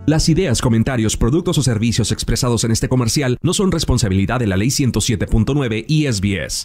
Las ideas, comentarios, productos o servicios expresados en este comercial no son responsabilidad de la Ley 107.9 y SBS.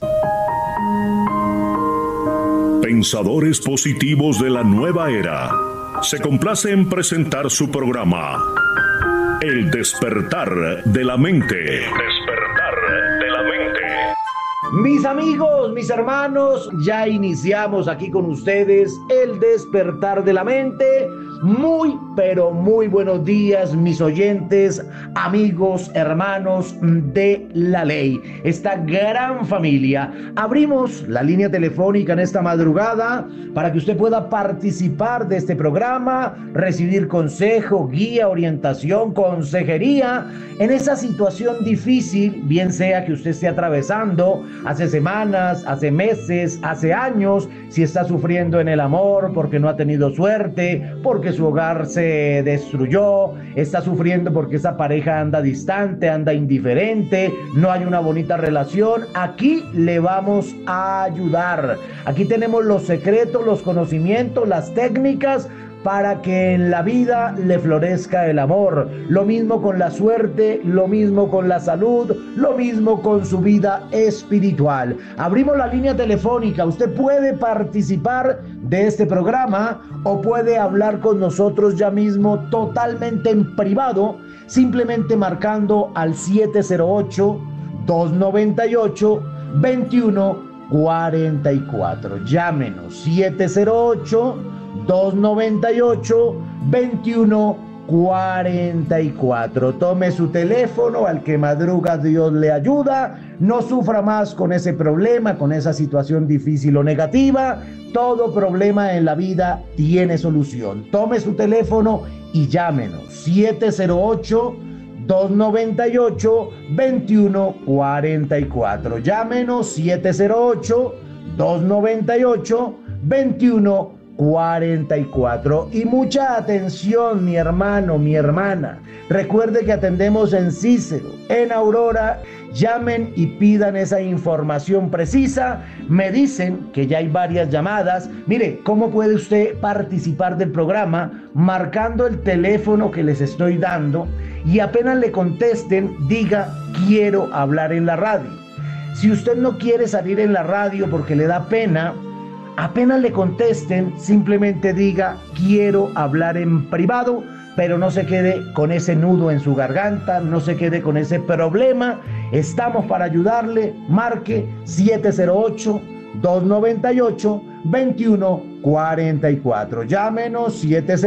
Pensadores positivos de la nueva era. Se complace en presentar su programa El despertar de la mente. El despertar de la mente. Mis amigos, mis hermanos, ya iniciamos aquí con ustedes El despertar de la mente. Muy, pero muy buenos días, mis oyentes, amigos, hermanos de la ley, esta gran familia. Abrimos la línea telefónica en esta madrugada para que usted pueda participar de este programa, recibir consejo, guía, orientación, consejería en esa situación difícil, bien sea que usted esté atravesando hace semanas, hace meses, hace años, si está sufriendo en el amor porque no ha tenido suerte, porque su hogar se destruyó, está sufriendo porque esa pareja anda distante, anda indiferente, no hay una bonita relación. Aquí le vamos a ayudar. Aquí tenemos los secretos, los conocimientos, las técnicas para que en la vida le florezca el amor. Lo mismo con la suerte, lo mismo con la salud, lo mismo con su vida espiritual. Abrimos la línea telefónica. Usted puede participar de este programa o puede hablar con nosotros ya mismo totalmente en privado, simplemente marcando al 708-298-2144. Llámenos 708-298-2144. Tome su teléfono, al que madruga Dios le ayuda. No sufra más con ese problema, con esa situación difícil o negativa. Todo problema en la vida tiene solución. Tome su teléfono y llámenos 708-298-2144. Llámenos 708-298-2144. Y mucha atención, mi hermano, mi hermana. Recuerde que atendemos en Cícero, en Aurora. Llamen y pidan esa información precisa. Me dicen que ya hay varias llamadas. Mire, ¿cómo puede usted participar del programa? Marcando el teléfono que les estoy dando, y apenas le contesten, diga: quiero hablar en la radio. Si usted no quiere salir en la radio porque le da pena, apenas le contesten, simplemente diga: quiero hablar en privado, pero no se quede con ese nudo en su garganta, no se quede con ese problema. Estamos para ayudarle. Marque 708-298-2144. Llámenos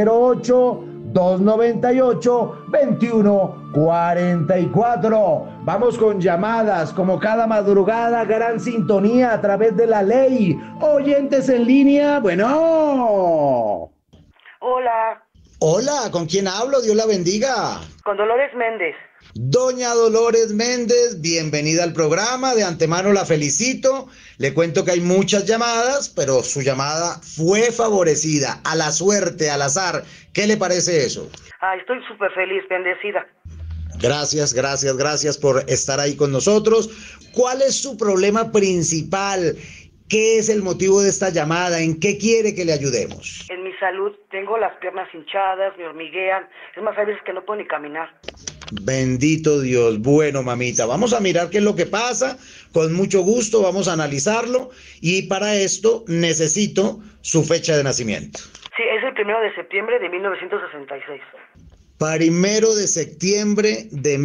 708-298-2144. Vamos con llamadas, como cada madrugada, gran sintonía a través de la ley. Oyentes en línea, bueno. Hola. Hola, ¿con quién hablo? Dios la bendiga. Con Dolores Méndez. Doña Dolores Méndez, bienvenida al programa. De antemano la felicito. Le cuento que hay muchas llamadas, pero su llamada fue favorecida, a la suerte, al azar. ¿Qué le parece eso? Estoy súper feliz, bendecida. Gracias por estar ahí con nosotros. ¿Cuál es su problema principal? ¿Qué es el motivo de esta llamada? ¿En qué quiere que le ayudemos? En mi salud, tengo las piernas hinchadas, me hormiguean. Es más, hay veces que no puedo ni caminar. Bendito Dios. Bueno, mamita, vamos a mirar qué es lo que pasa. Con mucho gusto vamos a analizarlo. Y para esto necesito su fecha de nacimiento. Sí, es el 1 de septiembre de 1966. 1 de septiembre de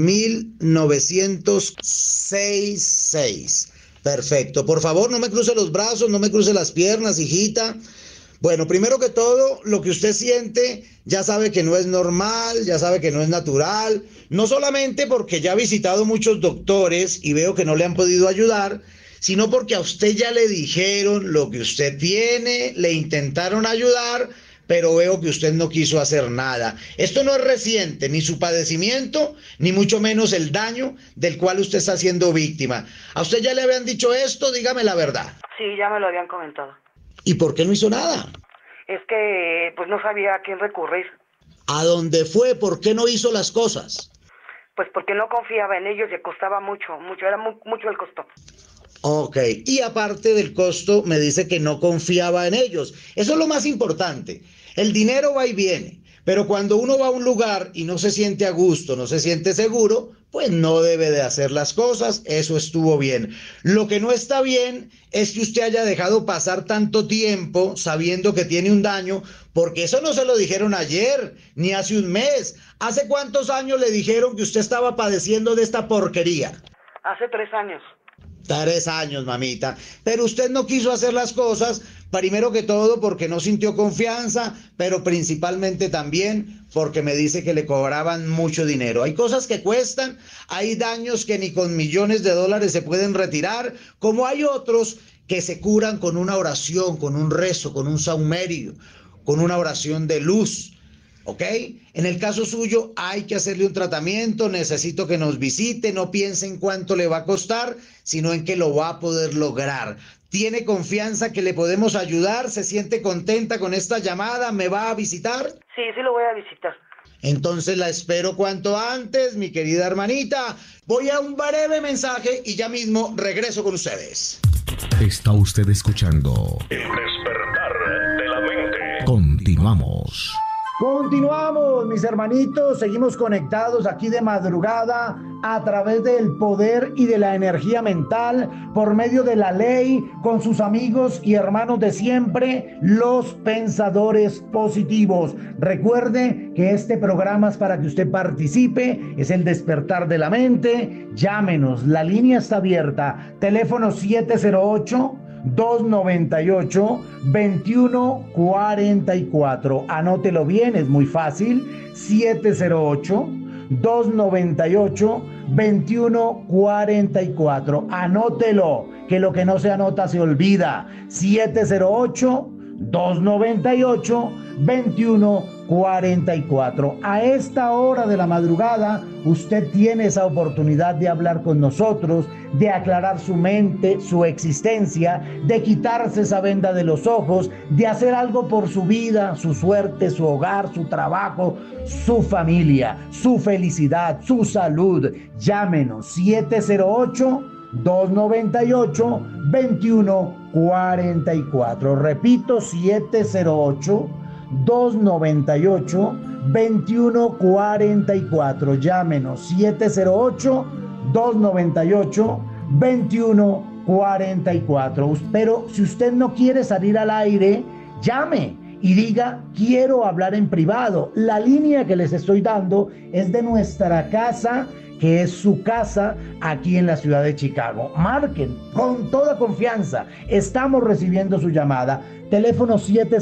1966. Perfecto. Por favor, no me cruce los brazos, no me cruce las piernas, hijita. Bueno, primero que todo, lo que usted siente, ya sabe que no es normal, ya sabe que no es natural. No solamente porque ya ha visitado muchos doctores y veo que no le han podido ayudar, sino porque a usted ya le dijeron lo que usted tiene, le intentaron ayudar, pero veo que usted no quiso hacer nada. Esto no es reciente, ni su padecimiento, ni mucho menos el daño del cual usted está siendo víctima. ¿A usted ya le habían dicho esto? Dígame la verdad. Sí, ya me lo habían comentado. ¿Y por qué no hizo nada? Es que, pues no sabía a quién recurrir. ¿A dónde fue? ¿Por qué no hizo las cosas? Pues porque no confiaba en ellos y costaba mucho, era mucho el costo. Ok, y aparte del costo, me dice que no confiaba en ellos. Eso es lo más importante. El dinero va y viene, Pero cuando uno va a un lugar y no se siente a gusto, no se siente seguro, pues no debe de hacer las cosas. Eso estuvo bien. Lo que no está bien es que usted haya dejado pasar tanto tiempo sabiendo que tiene un daño, porque eso no se lo dijeron ayer, ni hace un mes. ¿Hace cuántos años le dijeron que usted estaba padeciendo de esta porquería? Hace 3 años. 3 años, mamita. Pero usted no quiso hacer las cosas, primero que todo porque no sintió confianza, pero principalmente también porque me dice que le cobraban mucho dinero. Hay cosas que cuestan, hay daños que ni con millones de dólares se pueden retirar, como hay otros que se curan con una oración, con un rezo, con un saumerio, con una oración de luz. ¿Ok? En el caso suyo hay que hacerle un tratamiento, necesito que nos visite, no piense en cuánto le va a costar, sino en que lo va a poder lograr. ¿Tiene confianza que le podemos ayudar? ¿Se siente contenta con esta llamada? ¿Me va a visitar? Sí, sí lo voy a visitar. Entonces la espero cuanto antes, mi querida hermanita. Voy a un breve mensaje y ya mismo regreso con ustedes. Está usted escuchando El despertar de la mente. Continuamos. Continuamos, mis hermanitos, seguimos conectados aquí de madrugada a través del poder y de la energía mental por medio de la ley con sus amigos y hermanos de siempre, los pensadores positivos. Recuerde que este programa es para que usted participe, es el despertar de la mente. Llámenos, la línea está abierta, teléfono 708-298-2144. Anótelo bien, es muy fácil. 708-298-2144. Anótelo, que lo que no se anota se olvida. 708-298-2144. A esta hora de la madrugada, usted tiene esa oportunidad de hablar con nosotros, de aclarar su mente, su existencia, de quitarse esa venda de los ojos, de hacer algo por su vida, su suerte, su hogar, su trabajo, su familia, su felicidad, su salud. Llámenos 708-298-2144. Repito, 708-298-2144. Llámenos 708-298-2144. Pero si usted no quiere salir al aire, llame y diga: quiero hablar en privado. La línea que les estoy dando es de nuestra casa, que es su casa aquí en la ciudad de Chicago. Marquen con toda confianza. Estamos recibiendo su llamada. Teléfono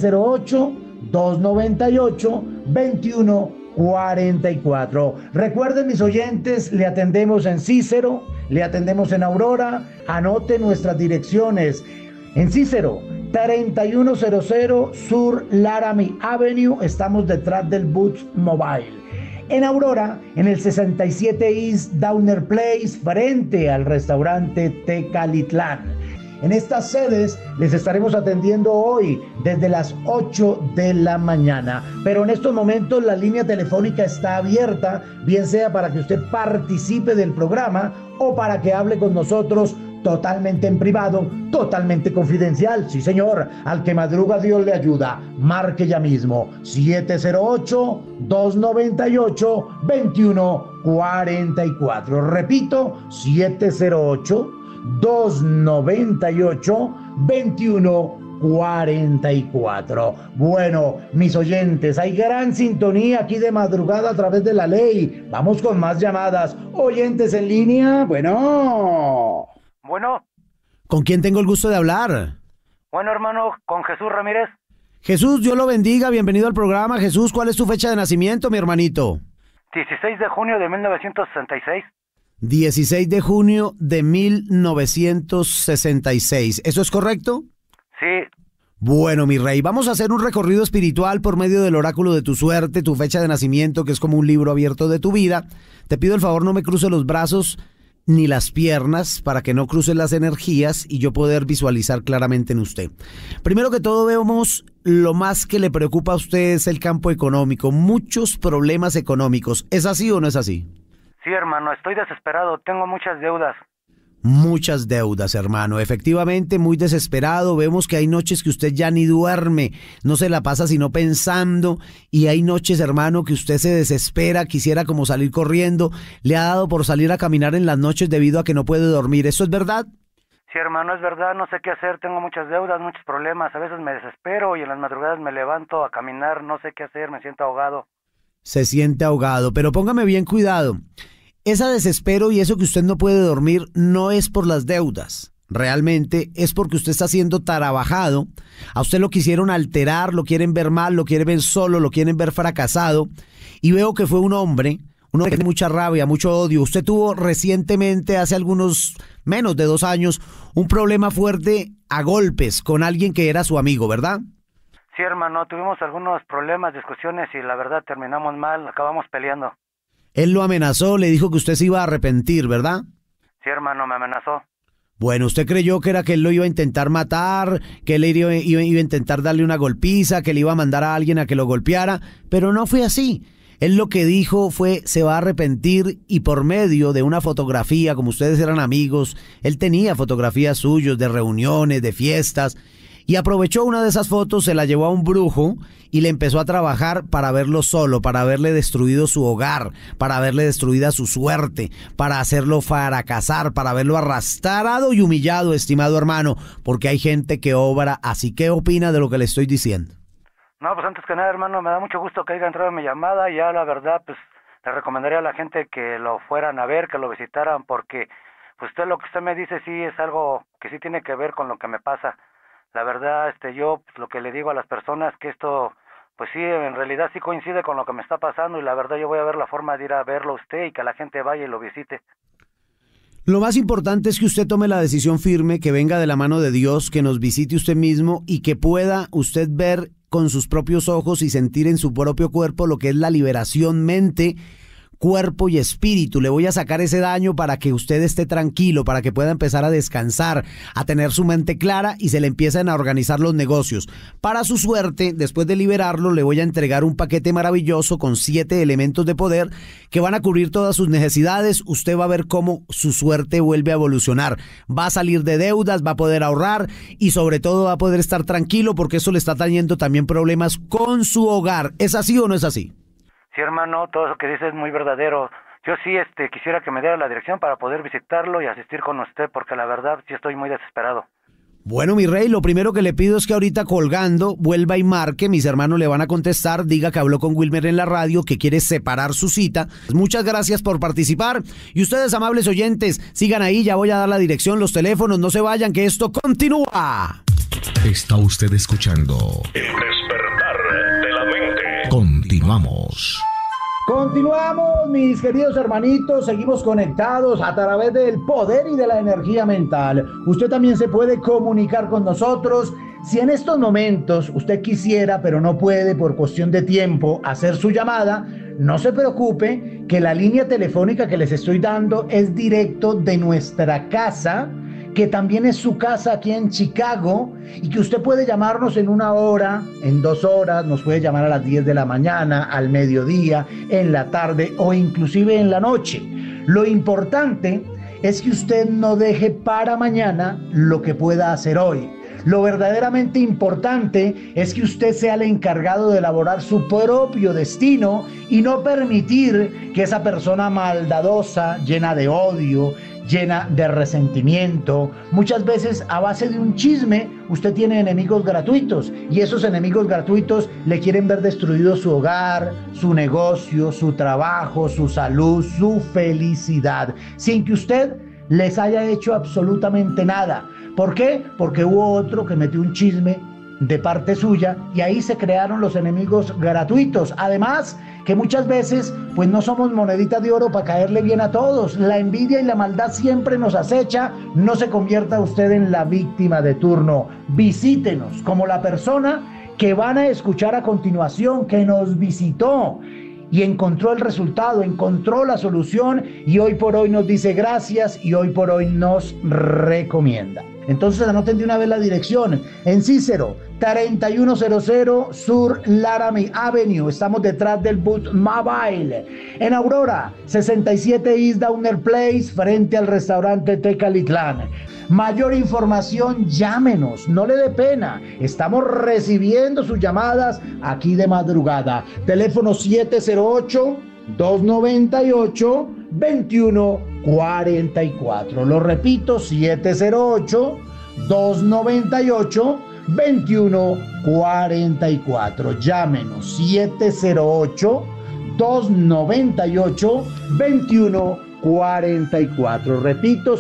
708-298-2144. Recuerden, mis oyentes, le atendemos en Cícero, le atendemos en Aurora. Anote nuestras direcciones. En Cícero, 3100 Sur Laramie Avenue. Estamos detrás del Boots Mobile. En Aurora, en el 67 East Downer Place, frente al restaurante Tecalitlán. En estas sedes les estaremos atendiendo hoy desde las 8 de la mañana. Pero en estos momentos la línea telefónica está abierta, bien sea para que usted participe del programa o para que hable con nosotros totalmente en privado, totalmente confidencial. Sí, señor, al que madruga Dios le ayuda. Marque ya mismo 708-298-2144. Repito, 708-298-2144. Bueno, mis oyentes, hay gran sintonía aquí de madrugada a través de la ley. Vamos con más llamadas. Oyentes en línea, bueno. Bueno. ¿Con quién tengo el gusto de hablar? Bueno, hermano, con Jesús Ramírez. Jesús, Dios lo bendiga, bienvenido al programa. Jesús, ¿cuál es tu fecha de nacimiento, mi hermanito? 16 de junio de 1966. 16 de junio de 1966. ¿Eso es correcto? Sí. Bueno, mi rey, vamos a hacer un recorrido espiritual por medio del oráculo de tu suerte, tu fecha de nacimiento, que es como un libro abierto de tu vida. Te pido el favor, no me cruce los brazos ni las piernas para que no crucen las energías y yo poder visualizar claramente en usted. Primero que todo, vemos lo más que le preocupa a usted es el campo económico, muchos problemas económicos. ¿Es así o no es así? Sí, hermano, estoy desesperado, tengo muchas deudas. Muchas deudas, hermano. Efectivamente, muy desesperado. Vemos que hay noches que usted ya ni duerme, no se la pasa sino pensando. Y hay noches, hermano, que usted se desespera, quisiera como salir corriendo. Le ha dado por salir a caminar en las noches debido a que no puede dormir. ¿Eso es verdad? Sí, hermano, es verdad. No sé qué hacer. Tengo muchas deudas, muchos problemas. A veces me desespero y en las madrugadas me levanto a caminar. No sé qué hacer. Me siento ahogado. Se siente ahogado, pero póngame bien cuidado. Esa desespero y eso que usted no puede dormir no es por las deudas. Realmente es porque usted está siendo trabajado. A usted lo quisieron alterar, lo quieren ver mal, lo quieren ver solo, lo quieren ver fracasado. Y veo que fue un hombre que tiene mucha rabia, mucho odio. Usted tuvo recientemente, hace algunos menos de 2 años, un problema fuerte a golpes con alguien que era su amigo, ¿verdad? Sí, hermano, tuvimos algunos problemas, discusiones y la verdad terminamos mal, acabamos peleando. Él lo amenazó, le dijo que usted se iba a arrepentir, ¿verdad? Sí, hermano, me amenazó. Bueno, usted creyó que era que él lo iba a intentar matar, que él iba a intentar darle una golpiza, que le iba a mandar a alguien a que lo golpeara, pero no fue así. Él lo que dijo fue, se va a arrepentir, y por medio de una fotografía, como ustedes eran amigos, él tenía fotografías suyos de reuniones, de fiestas, y aprovechó una de esas fotos, se la llevó a un brujo y le empezó a trabajar para verlo solo, para haberle destruido su hogar, para haberle destruida su suerte, para hacerlo fracasar, para haberlo arrastrado y humillado, estimado hermano, porque hay gente que obra así. ¿Qué opina de lo que le estoy diciendo? No, pues antes que nada, hermano, me da mucho gusto que haya entrado en mi llamada y ya la verdad, pues le recomendaría a la gente que lo fueran a ver, que lo visitaran, porque pues usted lo que usted me dice sí es algo que sí tiene que ver con lo que me pasa. La verdad, yo pues, lo que le digo a las personas que esto, pues sí, en realidad sí coincide con lo que me está pasando y la verdad yo voy a ver la forma de ir a verlo a usted y que la gente vaya y lo visite. Lo más importante es que usted tome la decisión firme, que venga de la mano de Dios, que nos visite usted mismo y que pueda usted ver con sus propios ojos y sentir en su propio cuerpo lo que es la liberación mente, cuerpo y espíritu. Le voy a sacar ese daño para que usted esté tranquilo, para que pueda empezar a descansar, a tener su mente clara y se le empiecen a organizar los negocios. Para su suerte, después de liberarlo, le voy a entregar un paquete maravilloso con 7 elementos de poder que van a cubrir todas sus necesidades. Usted va a ver cómo su suerte vuelve a evolucionar. Va a salir de deudas, va a poder ahorrar y sobre todo va a poder estar tranquilo porque eso le está trayendo también problemas con su hogar. ¿Es así o no es así? Sí, hermano, todo eso que dice es muy verdadero. Yo sí quisiera que me diera la dirección para poder visitarlo y asistir con usted, porque la verdad sí estoy muy desesperado. Bueno, mi rey, lo primero que le pido es que ahorita colgando vuelva y marque, mis hermanos le van a contestar, diga que habló con Wilmer en la radio, que quiere separar su cita. Muchas gracias por participar y ustedes, amables oyentes, sigan ahí, ya voy a dar la dirección, los teléfonos, no se vayan, que esto continúa. Está usted escuchando El despertar de la mente. Continuamos. Continuamos, mis queridos hermanitos, seguimos conectados a través del poder y de la energía mental. Usted también se puede comunicar con nosotros. Si en estos momentos usted quisiera, pero no puede por cuestión de tiempo, hacer su llamada, no se preocupe, que la línea telefónica que les estoy dando es directo de nuestra casa, que también es su casa aquí en Chicago, y que usted puede llamarnos en 1 hora, en 2 horas, nos puede llamar a las 10 de la mañana, al mediodía, en la tarde o inclusive en la noche. Lo importante es que usted no deje para mañana lo que pueda hacer hoy. Lo verdaderamente importante es que usted sea el encargado de elaborar su propio destino y no permitir que esa persona maldadosa, llena de odio, llena de resentimiento, muchas veces a base de un chisme, usted tiene enemigos gratuitos y esos enemigos gratuitos le quieren ver destruido su hogar, su negocio, su trabajo, su salud, su felicidad, sin que usted les haya hecho absolutamente nada. ¿Por qué? Porque hubo otro que metió un chisme de parte suya y ahí se crearon los enemigos gratuitos. Además, que muchas veces pues no somos moneditas de oro para caerle bien a todos. La envidia y la maldad siempre nos acecha. No se convierta usted en la víctima de turno. Visítenos como la persona que van a escuchar a continuación, que nos visitó y encontró el resultado, encontró la solución y hoy por hoy nos dice gracias y hoy por hoy nos recomienda. Entonces anoten de una vez la dirección en Cícero 3100 Sur Laramie Avenue. Estamos detrás del Booth Mobile. En Aurora, 67 East Downer Place, frente al restaurante Tecalitlán. Mayor información, llámenos, no le dé pena. Estamos recibiendo sus llamadas aquí de madrugada. Teléfono 708-298-2144. Lo repito, 708-298-2144. Llámenos, 708-298-2144. Repito,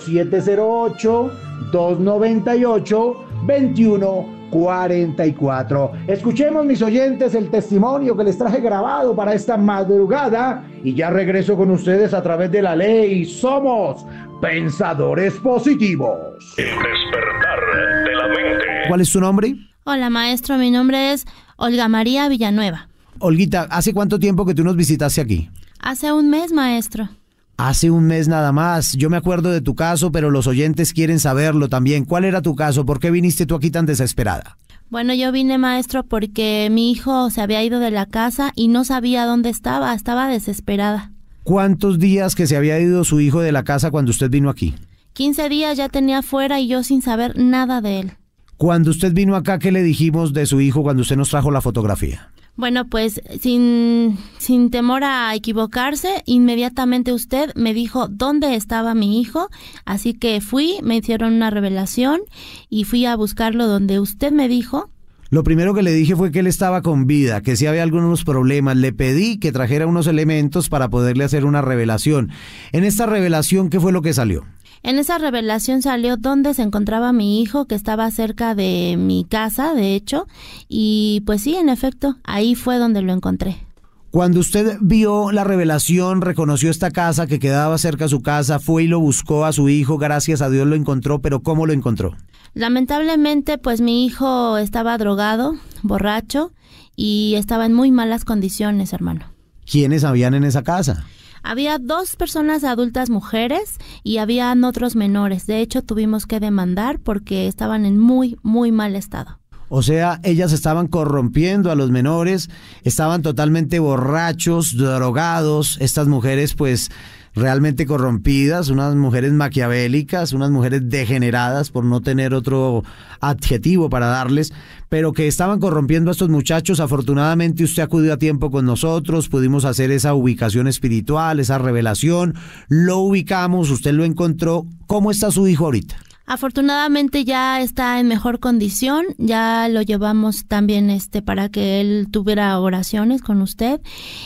708-298-2144. Escuchemos, mis oyentes, el testimonio que les traje grabado para esta madrugada y ya regreso con ustedes a través de la ley. Somos pensadores positivos. El despertar de la mente. ¿Cuál es tu nombre? Hola, maestro, mi nombre es Olga María Villanueva. Olguita, ¿hace cuánto tiempo que tú nos visitaste aquí? Hace un mes, maestro. Hace un mes nada más. Yo me acuerdo de tu caso, pero los oyentes quieren saberlo también. ¿Cuál era tu caso? ¿Por qué viniste tú aquí tan desesperada? Bueno, yo vine, maestro, porque mi hijo se había ido de la casa y no sabía dónde estaba. Estaba desesperada. ¿Cuántos días que se había ido su hijo de la casa cuando usted vino aquí? 15 días ya tenía fuera y yo sin saber nada de él. Cuando usted vino acá, ¿qué le dijimos de su hijo cuando usted nos trajo la fotografía? Bueno, pues sin temor a equivocarse, inmediatamente usted me dijo dónde estaba mi hijo, así que fui, me hicieron una revelación y fui a buscarlo donde usted me dijo. Lo primero que le dije fue que él estaba con vida, que si había algunos problemas. Le pedí que trajera unos elementos para poderle hacer una revelación. En esta revelación, ¿qué fue lo que salió? En esa revelación salió dónde se encontraba mi hijo, que estaba cerca de mi casa, de hecho, y pues sí, en efecto, ahí fue donde lo encontré. Cuando usted vio la revelación, reconoció esta casa que quedaba cerca de su casa, fue y lo buscó a su hijo, gracias a Dios lo encontró, pero ¿cómo lo encontró? Lamentablemente, pues mi hijo estaba drogado, borracho, y estaba en muy malas condiciones, hermano. ¿Quiénes habían en esa casa? Había 2 personas adultas mujeres y habían otros menores. De hecho, tuvimos que demandar porque estaban en muy, muy mal estado. O sea, ellas estaban corrompiendo a los menores, estaban totalmente borrachos, drogados. Estas mujeres, pues, realmente corrompidas, unas mujeres maquiavélicas, unas mujeres degeneradas, por no tener otro adjetivo para darles, pero que estaban corrompiendo a estos muchachos. Afortunadamente usted acudió a tiempo con nosotros, pudimos hacer esa ubicación espiritual, esa revelación, lo ubicamos, usted lo encontró. ¿Cómo está su hijo ahorita? Afortunadamente ya está en mejor condición, ya lo llevamos también para que él tuviera oraciones con usted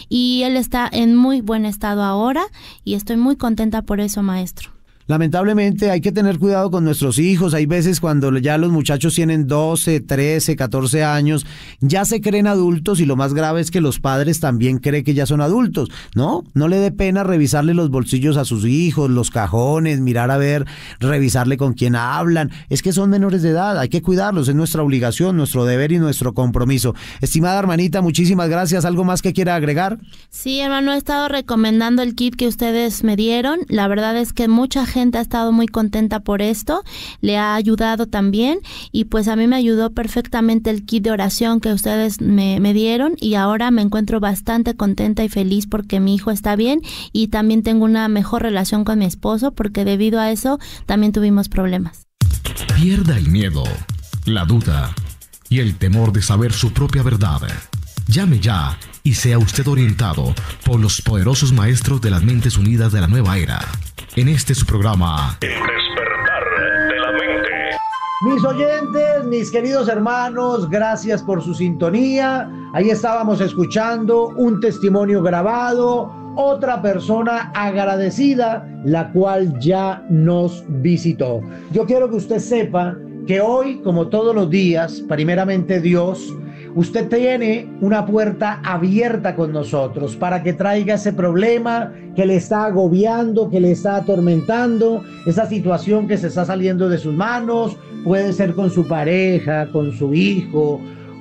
y él está en muy buen estado ahora y estoy muy contenta por eso, maestro. Lamentablemente hay que tener cuidado con nuestros hijos. Hay veces cuando ya los muchachos tienen 12, 13, 14 años, ya se creen adultos y lo más grave es que los padres también creen que ya son adultos. No le dé pena revisarle los bolsillos a sus hijos, los cajones, mirar a ver, revisarle con quién hablan. Es que son menores de edad, hay que cuidarlos, es nuestra obligación, nuestro deber y nuestro compromiso. Estimada hermanita, muchísimas gracias. ¿Algo más que quiera agregar? Sí, hermano, he estado recomendando el kit que ustedes me dieron. La verdad es que mucha gente ha estado muy contenta por esto, le ha ayudado también y pues a mí me ayudó perfectamente el kit de oración que ustedes me dieron y ahora me encuentro bastante contenta y feliz porque mi hijo está bien y también tengo una mejor relación con mi esposo porque debido a eso también tuvimos problemas. Pierda el miedo, la duda y el temor de saber su propia verdad. Llame ya y sea usted orientado por los poderosos maestros de las mentes unidas de la nueva era. En su programa, El despertar de la mente. Mis oyentes, mis queridos hermanos, gracias por su sintonía. Ahí estábamos escuchando un testimonio grabado, otra persona agradecida, la cual ya nos visitó. Yo quiero que usted sepa que hoy, como todos los días, primeramente Dios, usted tiene una puerta abierta con nosotros para que traiga ese problema que le está agobiando, que le está atormentando, esa situación que se está saliendo de sus manos. Puede ser con su pareja, con su hijo,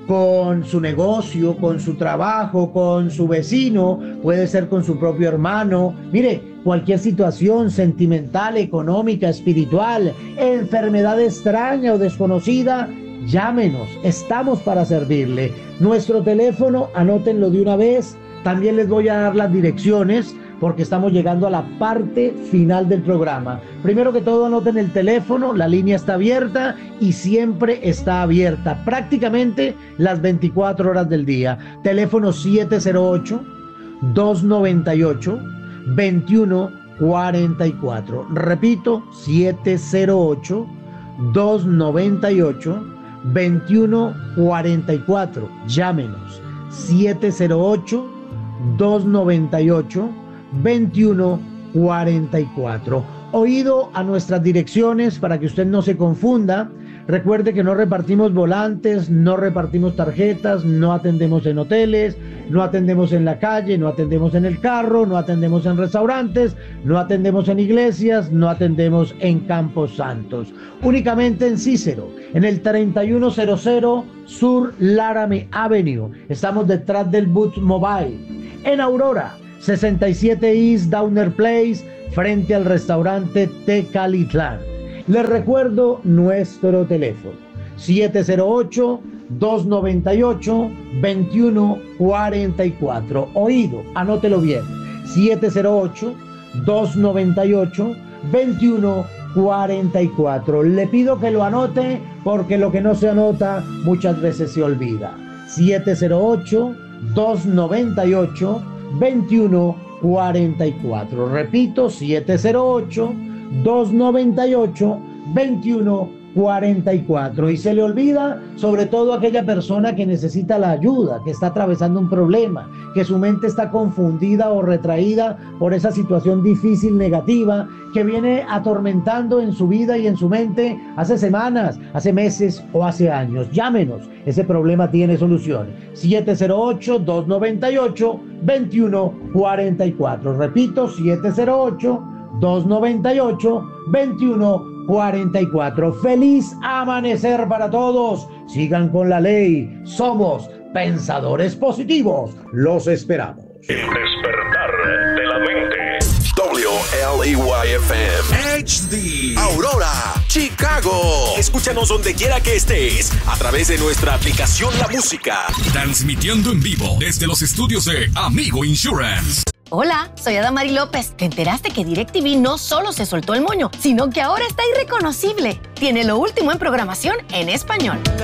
con su negocio, con su trabajo, con su vecino, puede ser con su propio hermano. Mire, cualquier situación sentimental, económica, espiritual, enfermedad extraña o desconocida, llámenos, estamos para servirle. Nuestro teléfono, anótenlo de una vez. También les voy a dar las direcciones porque estamos llegando a la parte final del programa. Primero que todo, anoten el teléfono, la línea está abierta y siempre está abierta, prácticamente las 24 horas del día. Teléfono 708-298-2144. Repito, 708-298-2144. Llámenos, 708-298-2144. Oído a nuestras direcciones para que usted no se confunda. Recuerde que no repartimos volantes, no repartimos tarjetas, no atendemos en hoteles, no atendemos en la calle, no atendemos en el carro, no atendemos en restaurantes, no atendemos en iglesias, no atendemos en Campos Santos. Únicamente en Cícero, en el 3100 Sur Laramie Avenue. Estamos detrás del Boots Mobile. En Aurora, 67 East Downer Place, frente al restaurante Tecalitlán. Les recuerdo nuestro teléfono, 708-298-2144. Oído, anótelo bien, 708-298-2144. Le pido que lo anote porque lo que no se anota muchas veces se olvida. 708-298-2144. Repito, 708-298-2144. Y se le olvida sobre todo a aquella persona que necesita la ayuda, que está atravesando un problema, que su mente está confundida o retraída por esa situación difícil, negativa, que viene atormentando en su vida y en su mente hace semanas, hace meses o hace años. Llámenos, ese problema tiene solución. 708-298-2144. Repito, 708-298-2144. Feliz amanecer para todos. Sigan con la ley. Somos pensadores positivos. Los esperamos. El despertar de la mente. WLEY-FM HD Aurora, Chicago. Escúchanos donde quiera que estés a través de nuestra aplicación La Música. Transmitiendo en vivo desde los estudios de Amigo Insurance. Hola, soy Adamari López. ¿Te enteraste que DirecTV no solo se soltó el moño, sino que ahora está irreconocible? Tiene lo último en programación en español.